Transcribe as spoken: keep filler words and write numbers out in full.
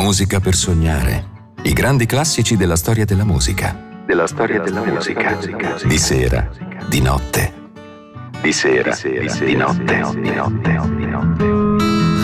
Musica per sognare. I grandi classici della storia della musica. Della storia della musica. Di sera, di notte. Di sera, di notte, di notte, di notte.